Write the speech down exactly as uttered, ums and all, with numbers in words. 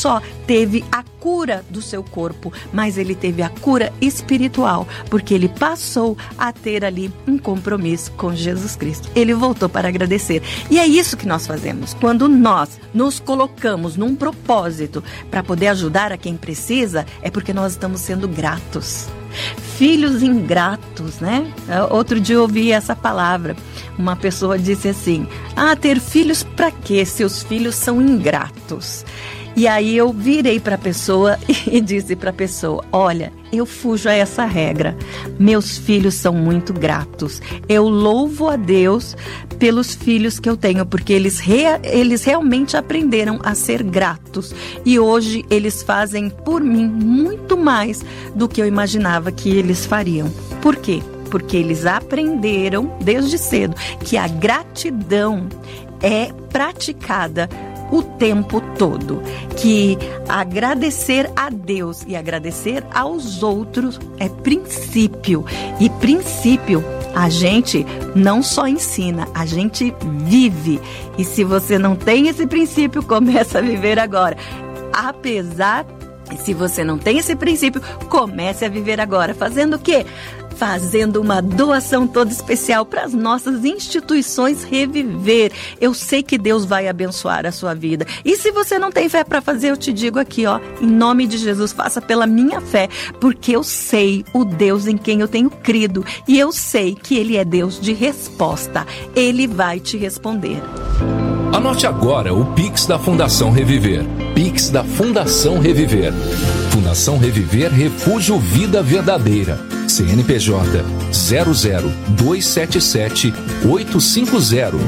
só teve a cura do seu corpo, mas ele teve a cura espiritual, porque ele passou a ter ali um compromisso com Jesus Cristo. Ele voltou para agradecer. E é isso que nós fazemos. Quando nós nos colocamos num propósito para poder ajudar a quem precisa, é porque nós estamos sendo gratos. Filhos ingratos, né? Outro dia eu ouvi essa palavra. Uma pessoa disse assim: ah, ter filhos para quê? Seus filhos são ingratos. E aí eu virei para a pessoa e disse para a pessoa: olha, eu fujo a essa regra. Meus filhos são muito gratos. Eu louvo a Deus pelos filhos que eu tenho, porque eles, rea- eles realmente aprenderam a ser gratos. E hoje eles fazem por mim muito mais do que eu imaginava que eles fariam. Por quê? Porque eles aprenderam desde cedo que a gratidão é praticada o tempo todo, que agradecer a Deus e agradecer aos outros é princípio, e princípio a gente não só ensina, a gente vive. E se você não tem esse princípio, começa a viver agora. Apesar, se você não tem esse princípio, comece a viver agora. Fazendo o quê? Fazendo uma doação toda especial para as nossas instituições Reviver. Eu sei que Deus vai abençoar a sua vida. E se você não tem fé para fazer, eu te digo aqui, ó, em nome de Jesus, faça pela minha fé, porque eu sei o Deus em quem eu tenho crido e eu sei que Ele é Deus de resposta. Ele vai te responder. Anote agora o Pix da Fundação Reviver. Pix da Fundação Reviver. Fundação Reviver Refúgio Vida Verdadeira. C N P J zero zero dois sete sete oito cinco zero.